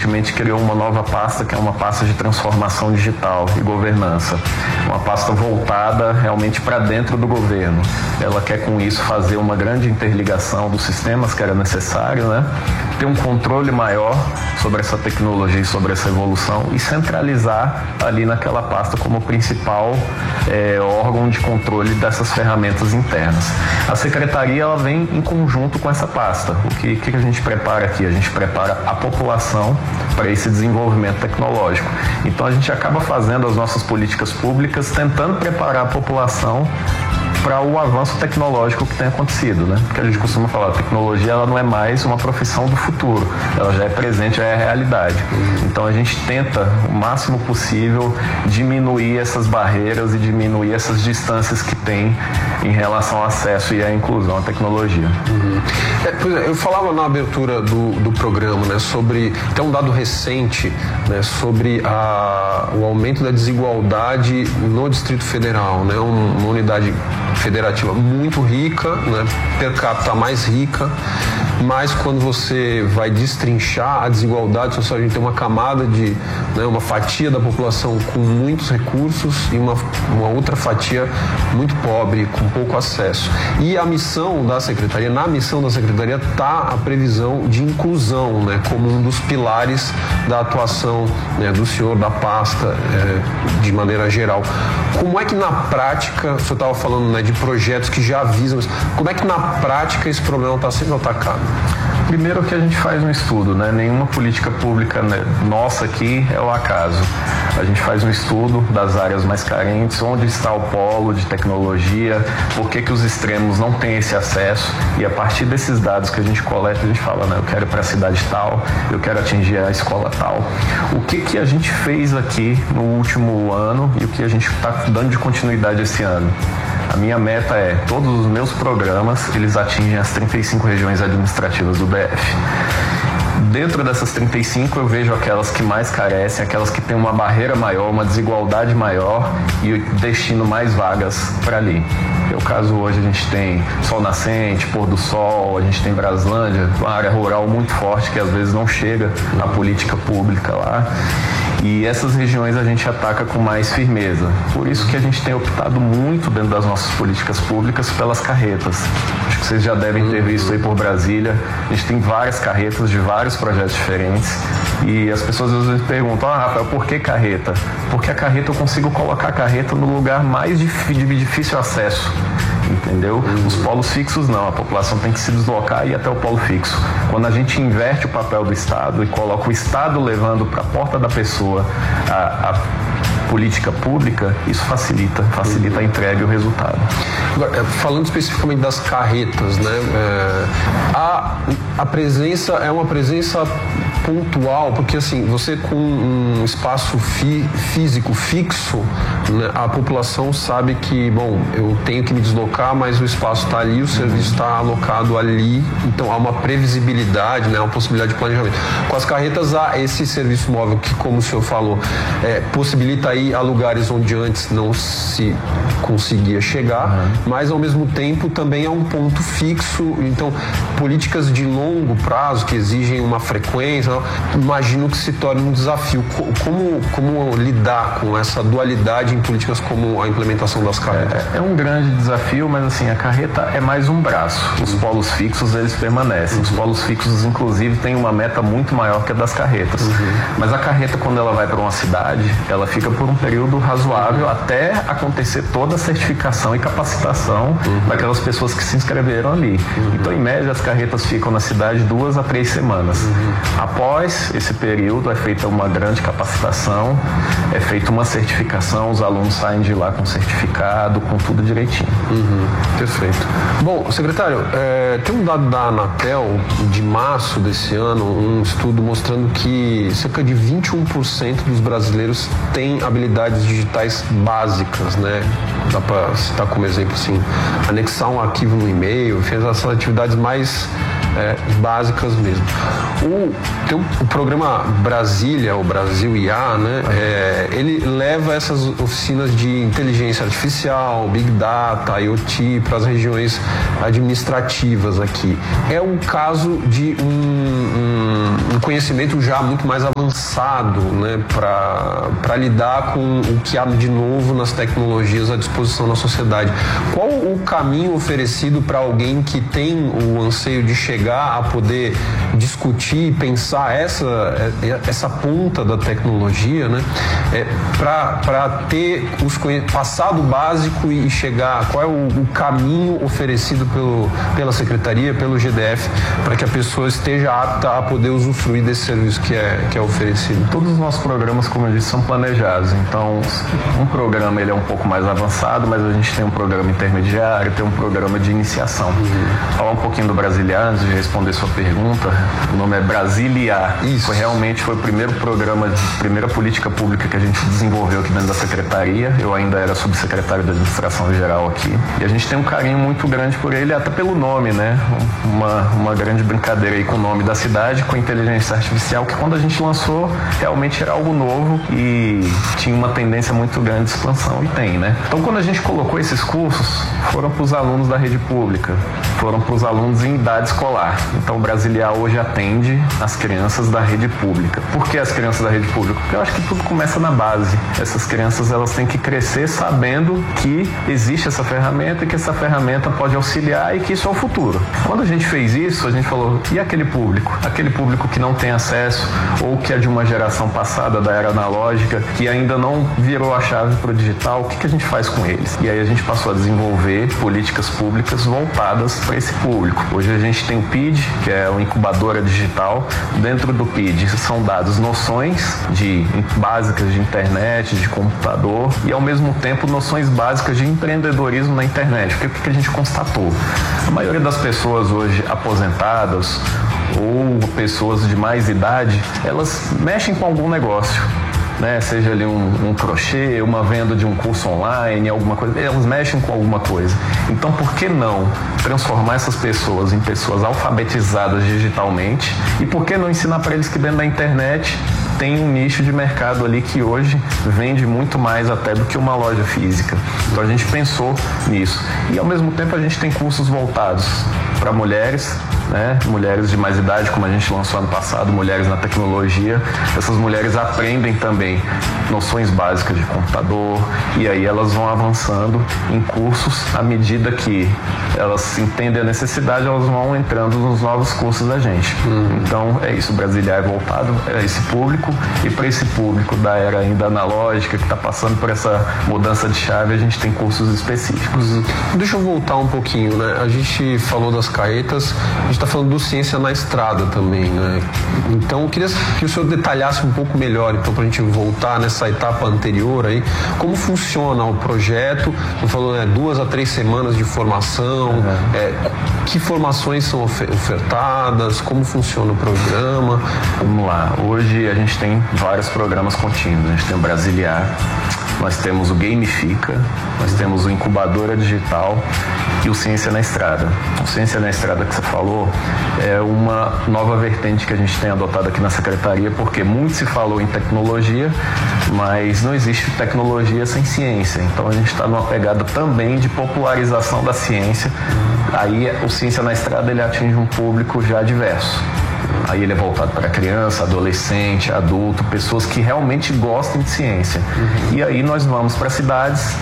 recentemente criou uma nova pasta, que é uma pasta de transformação digital e governança. Uma pasta voltada realmente para dentro do governo. Ela quer com isso fazer uma grande interligação dos sistemas que era necessário, né? Ter um controle maior sobre essa tecnologia e sobre essa evolução e centralizar ali naquela pasta como principal órgão de controle dessas ferramentas internas. A secretaria ela vem em conjunto com essa pasta. O que a gente prepara aqui? A gente prepara a população para esse desenvolvimento tecnológico. Então a gente acaba fazendo as nossas políticas públicas tentando preparar a população para o avanço tecnológico que tem acontecido, né? Porque a gente costuma falar, a tecnologia ela não é mais uma profissão do futuro, ela já é presente, já é realidade. Então a gente tenta o máximo possível diminuir essas barreiras e diminuir essas distâncias que tem em relação ao acesso e à inclusão à tecnologia. Eu falava na abertura do programa, né, sobre, tem um dado recente, né, sobre o aumento da desigualdade no Distrito Federal, né, uma unidade federativa muito rica, né, per capita mais rica, mas quando você vai destrinchar a desigualdade social, a gente tem uma camada de, né, uma fatia da população com muitos recursos e uma outra fatia muito pobre, com pouco acesso. E a missão da Secretaria, na missão da Secretaria está a previsão de inclusão, né, como um dos pilares da atuação, né, do senhor, da pasta, de maneira geral. Como é que na prática, o senhor estava falando, né, de projetos que já visam isso, como é que na prática esse problema está sendo atacado? Primeiro que a gente faz um estudo, né? Nenhuma política pública, né, nossa aqui é o acaso. A gente faz um estudo das áreas mais carentes, onde está o polo de tecnologia, por que os extremos não têm esse acesso, e a partir desses dados que a gente coleta, a gente fala, né, eu quero ir para a cidade tal, eu quero atingir a escola tal. O que a gente fez aqui no último ano e o que a gente está dando de continuidade esse ano? A minha meta é, todos os meus programas, eles atingem as 35 regiões administrativas do DF. Dentro dessas 35, eu vejo aquelas que mais carecem, aquelas que têm uma barreira maior, uma desigualdade maior e destino mais vagas para ali. É o caso hoje, a gente tem Sol Nascente, Pôr do Sol, a gente tem Braslândia, uma área rural muito forte que às vezes não chega a política pública lá. E essas regiões a gente ataca com mais firmeza. Por isso que a gente tem optado muito dentro das nossas políticas públicas pelas carretas. Acho que vocês já devem ter visto aí por Brasília. A gente tem várias carretas de vários projetos diferentes. E as pessoas às vezes perguntam, Rafael, por que carreta? Porque a carreta, eu consigo colocar a carreta no lugar mais de difícil acesso. Entendeu? Os polos fixos não, a população tem que se deslocar e ir até o polo fixo. Quando a gente inverte o papel do Estado e coloca o Estado levando para a porta da pessoa a política pública, isso facilita a entrega e o resultado. Agora, falando especificamente das carretas, né, a presença é uma presença pontual, porque assim, você com um espaço físico fixo, né, a população sabe que, bom, eu tenho que me deslocar, mas o espaço está ali, o serviço está alocado ali, então há uma previsibilidade, né, uma possibilidade de planejamento. Com as carretas há esse serviço móvel que, como o senhor falou, possibilita ir a lugares onde antes não se conseguia chegar, mas ao mesmo tempo também é um ponto fixo, então políticas de longo prazo que exigem uma frequência, imagino que se torne um desafio. Como lidar com essa dualidade em políticas como a implementação das carretas? É um grande desafio, mas assim, a carreta é mais um braço. Os polos fixos, eles permanecem. Os polos fixos, inclusive, têm uma meta muito maior que a das carretas. Mas a carreta, quando ela vai para uma cidade, ela fica por um período razoável até acontecer toda a certificação e capacitação daquelas pessoas que se inscreveram ali. Então, em média, as carretas ficam na cidade 2 a 3 semanas. Após esse período, é feita uma grande capacitação, é feita uma certificação, os alunos saem de lá com certificado, com tudo direitinho. Perfeito. Bom, secretário, tem um dado da Anatel de março desse ano, um estudo mostrando que cerca de 21% dos brasileiros têm habilidades digitais básicas, né? Dá para citar como exemplo assim, anexar um arquivo no e-mail, fez essas atividades mais básicas mesmo. O programa Brasília, o Brasil IA, né, ele leva essas oficinas de inteligência artificial, Big Data, IoT para as regiões administrativas aqui. É um caso de um conhecimento já muito mais avançado, né, para lidar com o que há de novo nas tecnologias à disposição da sociedade. Qual o caminho oferecido para alguém que tem o anseio de chegar a poder discutir, pensar essa ponta da tecnologia, né, para ter passar do básico e chegar? Qual é o caminho oferecido pela Secretaria, pelo GDF, para que a pessoa esteja apta a poder usufruir desse serviço que é oferecido? Todos os nossos programas, como eu disse, são planejados. Então, um programa ele é um pouco mais avançado, mas a gente tem um programa intermediário, tem um programa de iniciação. Falar um pouquinho do Brasília, antes de responder sua pergunta, o nome é Brasília. Isso. Foi o primeiro programa, primeira política pública que a gente desenvolveu aqui dentro da Secretaria. Eu ainda era subsecretário da Administração Geral aqui. E a gente tem um carinho muito grande por ele, até pelo nome, né? Uma grande brincadeira aí com o nome da cidade, com a inteligência artificial, que quando a gente lançou, realmente era algo novo e tinha uma tendência muito grande de expansão, e tem, né? Então, quando a gente colocou esses cursos, foram para os alunos da rede pública, foram para os alunos em idade escolar. Então, o Brasília hoje atende as crianças da rede pública. Por que as crianças da rede pública? Porque eu acho que tudo começa na base. Essas crianças, elas têm que crescer sabendo que existe essa ferramenta e que essa ferramenta pode auxiliar e que isso é o futuro. Quando a gente fez isso, a gente falou, e aquele público? Aquele público que não tem acesso ou que é de uma geração passada da era analógica, que ainda não virou a chave para o digital, o que a gente faz com eles? E aí a gente passou a desenvolver políticas públicas voltadas para esse público. Hoje a gente tem o PID, que é uma incubadora digital. Dentro do PID são dadas noções básicas de internet, de computador e ao mesmo tempo noções básicas de empreendedorismo na internet. Porque o que a gente constatou? A maioria das pessoas hoje aposentadas ou pessoas de mais idade, elas mexem com algum negócio, né? Seja ali um crochê, uma venda de um curso online, alguma coisa, elas mexem com alguma coisa. Então, por que não transformar essas pessoas em pessoas alfabetizadas digitalmente? E por que não ensinar para eles que dentro da internet tem um nicho de mercado ali que hoje vende muito mais até do que uma loja física? Então a gente pensou nisso. E ao mesmo tempo a gente tem cursos voltados para mulheres, né? Mulheres de mais idade, como a gente lançou ano passado, mulheres na tecnologia. Essas mulheres aprendem também noções básicas de computador e aí elas vão avançando em cursos à medida que elas entendem a necessidade, elas vão entrando nos novos cursos da gente. Então é isso, o Brasília é voltado a esse público e para esse público da era ainda analógica que está passando por essa mudança de chave, a gente tem cursos específicos. Deixa eu voltar um pouquinho, né? A gente falou das carretas, a gente está falando do Ciência na Estrada também, né? Então eu queria que o senhor detalhasse um pouco melhor, então, para a gente voltar nessa etapa anterior aí, como funciona o projeto. Você falou, né, 2 a 3 semanas de formação, que formações são ofertadas, como funciona o programa? Vamos lá, hoje a gente tem vários programas contínuos. A gente tem o Brasília, nós temos o Gamifica, nós temos o Incubadora Digital e o Ciência na Estrada. O Ciência na Estrada que você falou é uma nova vertente que a gente tem adotado aqui na Secretaria, porque muito se falou em tecnologia, mas não existe tecnologia sem ciência. Então a gente está numa pegada também de popularização da ciência. Aí o Ciência na Estrada ele atinge um público já diverso. Aí ele é voltado para criança, adolescente, adulto, pessoas que realmente gostam de ciência. E aí nós vamos para cidades,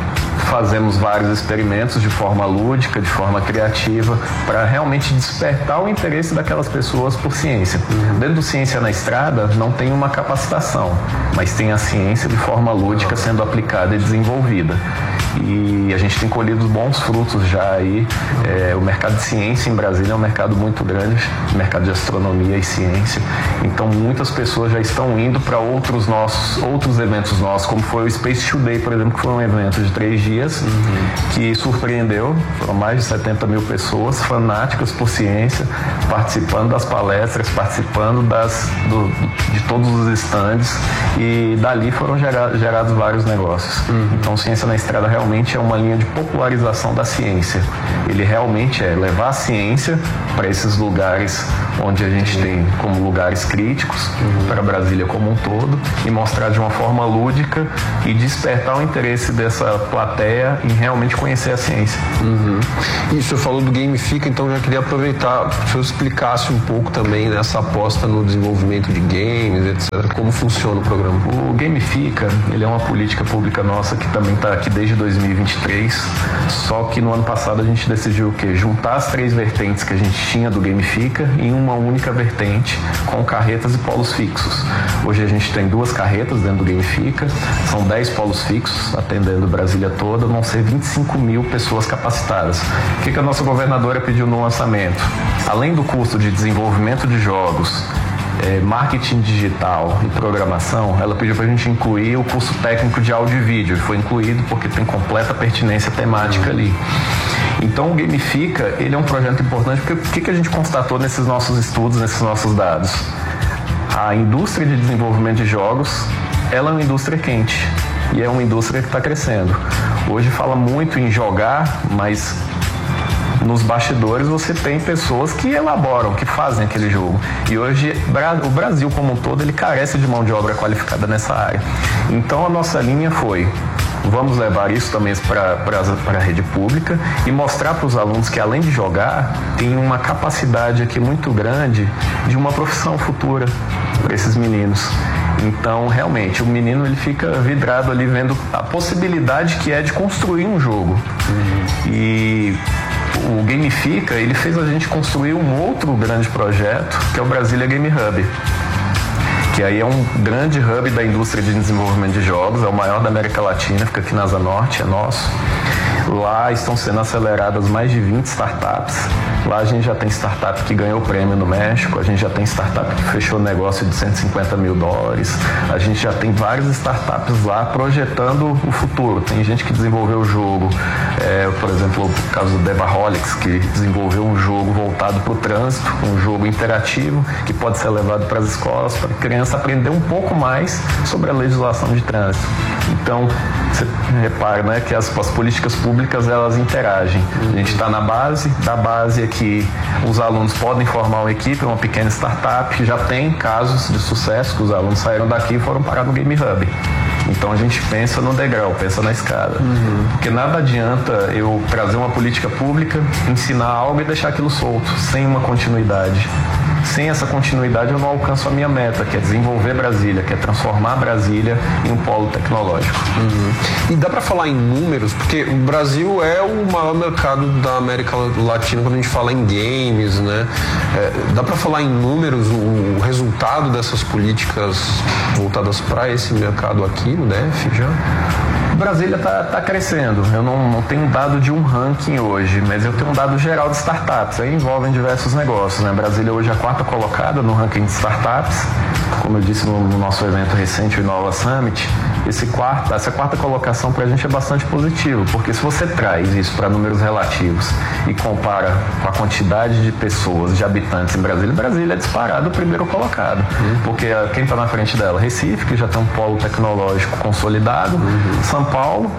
fazemos vários experimentos de forma lúdica, de forma criativa, para realmente despertar o interesse daquelas pessoas por ciência. Dentro do Ciência na Estrada não tem uma capacitação, mas tem a ciência de forma lúdica sendo aplicada e desenvolvida. E a gente tem colhido bons frutos já aí. O mercado de ciência em Brasília é um mercado muito grande, mercado de astronomia e ciência. Então muitas pessoas já estão indo para outros eventos nossos, como foi o Space Today, por exemplo, que foi um evento de 3 dias que surpreendeu. Foram mais de 70 mil pessoas fanáticas por ciência, participando das palestras, participando de todos os stands, e dali foram gerados vários negócios. Então Ciência na Estrada realmente realmente é uma linha de popularização da ciência. Ele realmente é levar a ciência para esses lugares onde a gente tem como lugares críticos, para Brasília como um todo, e mostrar de uma forma lúdica e despertar o interesse dessa plateia em realmente conhecer a ciência. E o senhor falou do Gamifica, então já queria aproveitar que o senhor explicasse um pouco também nessa aposta no desenvolvimento de games, etc. Como funciona o programa? O Gamifica, ele é uma política pública nossa que também está aqui desde 2023, só que no ano passado a gente decidiu o quê? Juntar as 3 vertentes que a gente tinha do Gamifica em uma única vertente, com carretas e polos fixos. Hoje a gente tem 2 carretas dentro do Gamifica, são 10 polos fixos, atendendo Brasília toda, vão ser 25 mil pessoas capacitadas. O que a nossa governadora pediu no lançamento? Além do curso de desenvolvimento de jogos, marketing digital e programação, ela pediu para a gente incluir o curso técnico de áudio e vídeo. Foi incluído porque tem completa pertinência temática ali. Então o Gamifica, ele é um projeto importante porque o que a gente constatou nesses nossos estudos, nesses nossos dados? A indústria de desenvolvimento de jogos, ela é uma indústria quente e é uma indústria que está crescendo. Hoje fala muito em jogar, mas nos bastidores você tem pessoas que elaboram, que fazem aquele jogo. E hoje o Brasil como um todo, ele carece de mão de obra qualificada nessa área. Então a nossa linha foi: vamos levar isso também para a rede pública e mostrar para os alunos que, além de jogar, tem uma capacidade aqui muito grande de uma profissão futura para esses meninos. Então, realmente, o menino ele fica vidrado ali vendo a possibilidade que é de construir um jogo. E o Gamifica, ele fez a gente construir um outro grande projeto, que é o Brasília Game Hub, que aí é um grande hub da indústria de desenvolvimento de jogos, é o maior da América Latina, fica aqui na Asa Norte, é nosso. Lá estão sendo aceleradas mais de 20 startups. Lá a gente já tem startup que ganhou o prêmio no México, a gente já tem startup que fechou negócio de $150 mil, a gente já tem várias startups lá projetando o futuro. Tem gente que desenvolveu o jogo, por exemplo, o caso do Devaholics, que desenvolveu um jogo voltado para o trânsito, um jogo interativo que pode ser levado para as escolas, para a criança aprender um pouco mais sobre a legislação de trânsito. Então, você repara, né, que as políticas públicas, elas interagem. A gente está na base, da base aqui os alunos podem formar uma equipe, uma pequena startup, já tem casos de sucesso que os alunos saíram daqui e foram parar no Game Hub. Então a gente pensa no degrau, pensa na escada. Porque nada adianta eu trazer uma política pública, ensinar algo e deixar aquilo solto, sem uma continuidade. Sem essa continuidade eu não alcanço a minha meta, que é desenvolver Brasília, que é transformar Brasília em um polo tecnológico. E dá para falar em números, porque o Brasil é o maior mercado da América Latina quando a gente fala em games, né? Dá para falar em números o resultado dessas políticas voltadas para esse mercado aqui no DF já? Brasília está crescendo. Eu não tenho um dado de um ranking hoje, mas eu tenho um dado geral de startups. Aí envolvem diversos negócios, né? Brasília hoje é a 4ª colocada no ranking de startups. Como eu disse no nosso evento recente, o Inova Summit, essa 4ª colocação para a gente é bastante positivo, porque se você traz isso para números relativos e compara com a quantidade de pessoas, de habitantes em Brasília, Brasília é disparado o primeiro colocado. Porque quem está na frente dela? Recife, que já tem um polo tecnológico consolidado, São Paulo,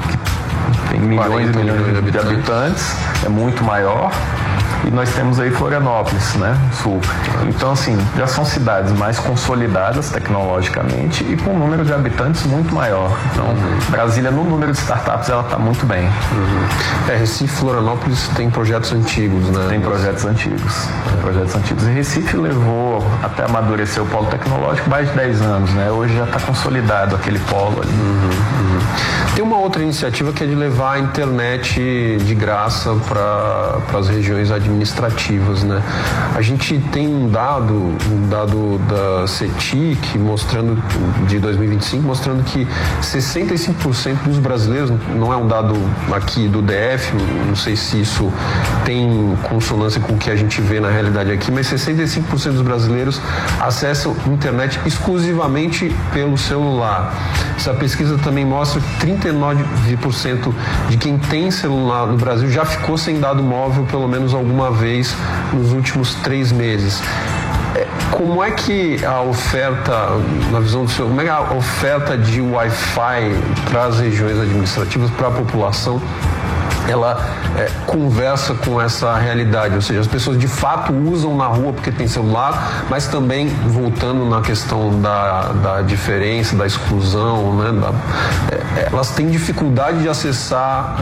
que tem milhões e milhões de habitantes, é muito maior. E nós temos aí Florianópolis, né, sul. Então, assim, já são cidades mais consolidadas tecnologicamente e com um número de habitantes muito maior. Então, Brasília, no número de startups, ela está muito bem. Recife e Florianópolis tem projetos antigos, né? Tem projetos antigos. E Recife levou até amadurecer o polo tecnológico mais de 10 anos, né? Hoje já está consolidado aquele polo ali. Tem uma outra iniciativa que é de levar a internet de graça para as regiões administrativas, né? A gente tem um dado da CETIC mostrando, de 2025, mostrando que 65% dos brasileiros, não é um dado aqui do DF, não sei se isso tem consonância com o que a gente vê na realidade aqui, mas 65% dos brasileiros acessam internet exclusivamente pelo celular. Essa pesquisa também mostra que 39% de quem tem celular no Brasil já ficou sem dado móvel pelo menos alguma vez nos últimos 3 meses. Como é que a oferta, na visão do senhor, como é que a oferta de Wi-Fi para as regiões administrativas, para a população, ela conversa com essa realidade? Ou seja, as pessoas de fato usam na rua porque tem celular, mas também, voltando na questão da diferença, da exclusão, né, elas têm dificuldade de acessar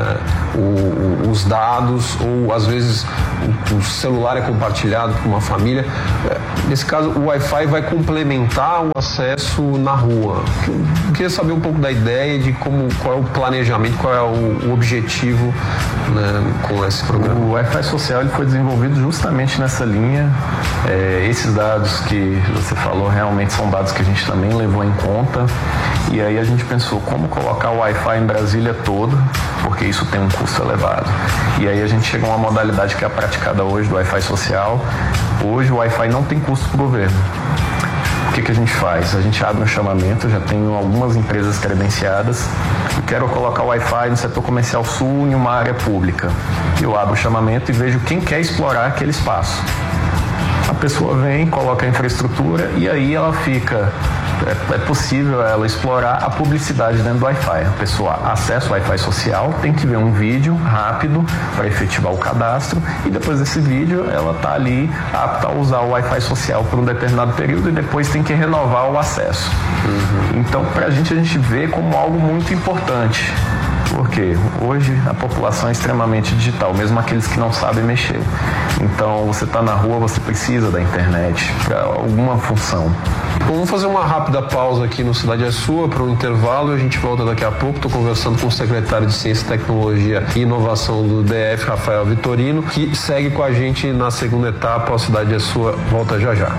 os dados, ou às vezes o celular é compartilhado com uma família. Nesse caso, o Wi-Fi vai complementar o acesso na rua. Eu queria saber um pouco da ideia de qual é o planejamento, qual é o objetivo, né, com esse programa. O Wi-Fi social ele foi desenvolvido justamente nessa linha. Esses dados que você falou realmente são dados que a gente também levou em conta, e aí a gente pensou como colocar o Wi-Fi em Brasília toda, porque isso tem um custo elevado. E aí a gente chegou a uma modalidade que é praticada hoje do Wi-Fi social. Hoje o Wi-Fi não tem custo para o governo. O que a gente faz? A gente abre um chamamento, já tenho algumas empresas credenciadas, eu quero colocar o Wi-Fi no setor comercial sul em uma área pública. Eu abro o chamamento e vejo quem quer explorar aquele espaço. A pessoa vem, coloca a infraestrutura e aí ela fica... É possível ela explorar a publicidade dentro do Wi-Fi. A pessoa acessa o Wi-Fi social, tem que ver um vídeo rápido para efetivar o cadastro, e depois desse vídeo ela está ali apta a usar o Wi-Fi social por um determinado período, e depois tem que renovar o acesso. Então, para a gente vê como algo muito importante. Porque hoje a população é extremamente digital, mesmo aqueles que não sabem mexer. Então, você está na rua, você precisa da internet para alguma função. Vamos fazer uma rápida pausa aqui no Cidade é Sua para um intervalo e a gente volta daqui a pouco. Estou conversando com o secretário de Ciência, Tecnologia e Inovação do DF, Rafael Vitorino, que segue com a gente na segunda etapa. A Cidade é Sua volta já já.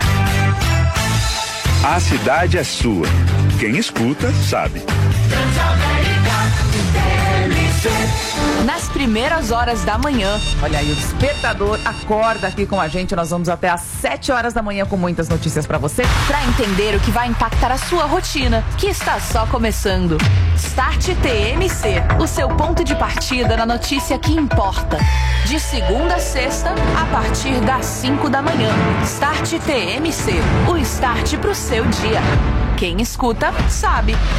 A cidade é sua. Quem escuta, sabe. Nas primeiras horas da manhã, olha aí, o despertador acorda aqui com a gente. Nós vamos até às 7 horas da manhã com muitas notícias pra você, pra entender o que vai impactar a sua rotina, que está só começando. Start TMC, o seu ponto de partida na notícia que importa. De segunda a sexta, a partir das 5 da manhã. Start TMC, o start pro seu dia. Quem escuta, sabe.